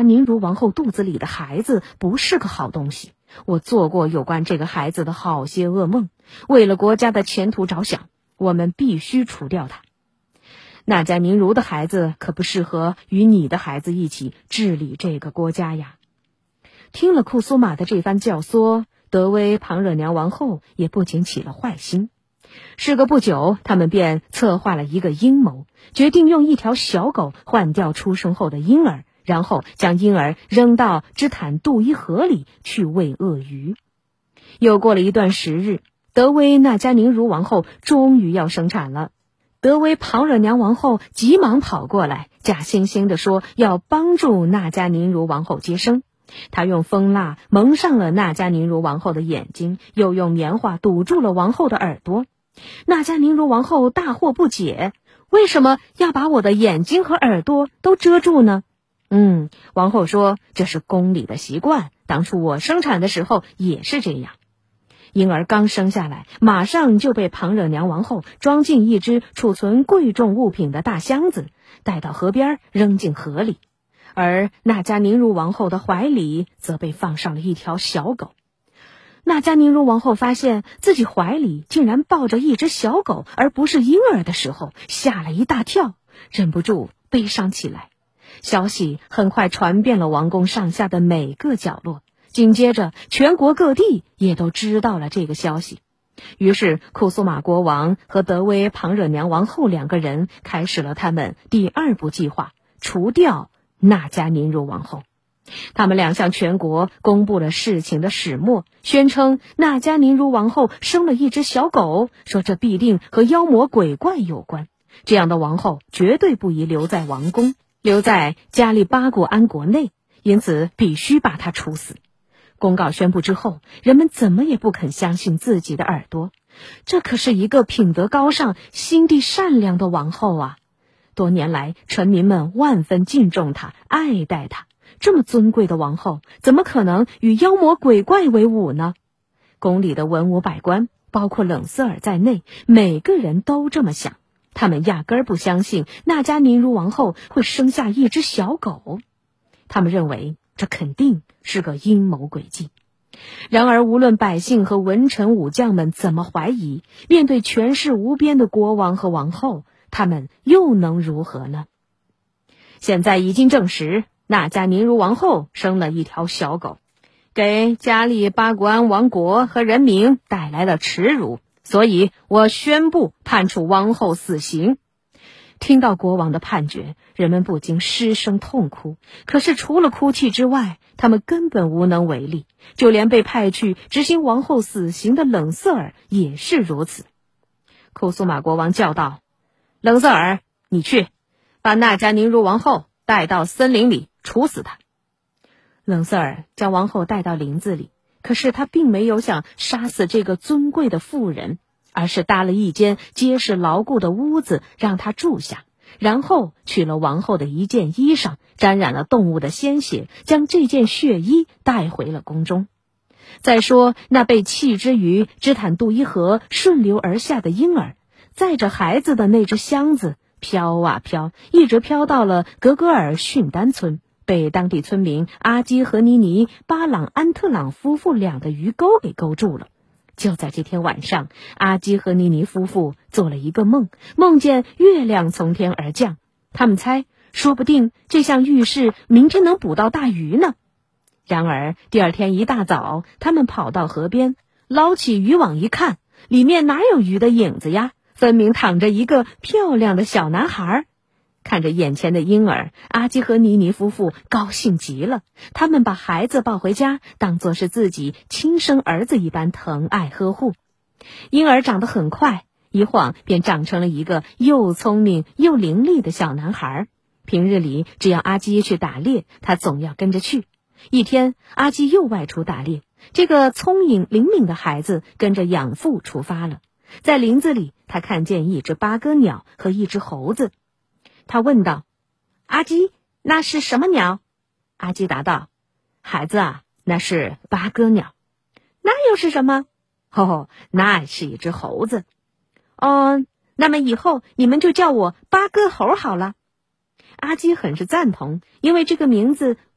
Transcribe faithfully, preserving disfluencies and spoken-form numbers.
宁如王后肚子里的孩子不是个好东西，我做过有关这个孩子的好些噩梦，为了国家的前途着想，我们必须除掉他。那迦宁如的孩子可不适合与你的孩子一起治理这个国家呀。”听了库苏玛的这番教唆，德威庞惹娘王后也不禁起了坏心。事隔不久，他们便策划了一个阴谋，决定用一条小狗换掉出生后的婴儿，然后将婴儿扔到芝坦杜伊河里去喂鳄鱼。又过了一段时日，德威那迦宁如王后终于要生产了。德威庞惹娘王后急忙跑过来，假惺惺地说要帮助那迦宁如王后接生。他用蜂蜡蒙上了那迦宁如王后的眼睛，又用棉花堵住了王后的耳朵。那迦宁如王后大惑不解，为什么要把我的眼睛和耳朵都遮住呢？嗯，王后说这是宫里的习惯，当初我生产的时候也是这样。婴儿刚生下来，马上就被庞惹娘王后装进一只储存贵重物品的大箱子，带到河边扔进河里。而那迦宁如王后的怀里则被放上了一条小狗。那迦宁如王后发现自己怀里竟然抱着一只小狗，而不是婴儿的时候，吓了一大跳，忍不住悲伤起来。消息很快传遍了王宫上下的每个角落，紧接着全国各地也都知道了这个消息。于是库苏玛国王和德威庞惹娘王后两个人开始了他们第二步计划，除掉那迦宁如王后。他们俩向全国公布了事情的始末，宣称那迦宁如王后生了一只小狗，说这必定和妖魔鬼怪有关，这样的王后绝对不宜留在王宫，留在加利巴古安国内，因此必须把她处死。公告宣布之后，人们怎么也不肯相信自己的耳朵，这可是一个品德高尚、心地善良的王后啊！多年来，臣民们万分敬重她，爱戴她。这么尊贵的王后，怎么可能与妖魔鬼怪为伍呢？宫里的文武百官，包括冷瑟尔在内，每个人都这么想。他们压根儿不相信那迦宁如王后会生下一只小狗，他们认为这肯定是个阴谋诡计。然而无论百姓和文臣武将们怎么怀疑，面对权势无边的国王和王后，他们又能如何呢？现在已经证实，那迦宁如王后生了一条小狗，给加利巴古安王国和人民带来了耻辱，所以我宣布判处王后死刑。听到国王的判决，人们不禁失声痛哭，可是除了哭泣之外，他们根本无能为力，就连被派去执行王后死刑的冷瑟尔也是如此。库苏玛国王叫道：“冷瑟尔，你去把那迦宁如王后带到森林里处死她。”冷瑟尔将王后带到林子里，可是他并没有想杀死这个尊贵的妇人，而是搭了一间结实牢固的屋子让她住下，然后取了王后的一件衣裳，沾染了动物的鲜血，将这件血衣带回了宫中。再说那被弃之于芝坦杜伊河顺流而下的婴儿，载着孩子的那只箱子飘啊飘，一直飘到了格格尔逊丹村，被当地村民阿基和尼尼巴朗安特朗夫妇俩的鱼钩给勾住了。就在这天晚上，阿基和尼尼夫妇做了一个梦，梦见月亮从天而降，他们猜说不定这项预示明天能捕到大鱼呢。然而第二天一大早，他们跑到河边，捞起渔网一看，里面哪有鱼的影子呀，分明躺着一个漂亮的小男孩。看着眼前的婴儿，阿基和尼尼夫妇高兴极了，他们把孩子抱回家，当作是自己亲生儿子一般疼爱呵护。婴儿长得很快，一晃便长成了一个又聪明又伶俐的小男孩。平日里只要阿基去打猎，他总要跟着去。一天，阿基又外出打猎，这个聪颖灵敏的孩子跟着养父出发了。在林子里，他看见一只八哥鸟和一只猴子。他问道：“阿基，那是什么鸟？”阿基答道：“孩子啊，那是八哥鸟。”“那又是什么？”“哦，那是一只猴子。”“哦，那么以后你们就叫我八哥猴好了。”阿基很是赞同，因为这个名字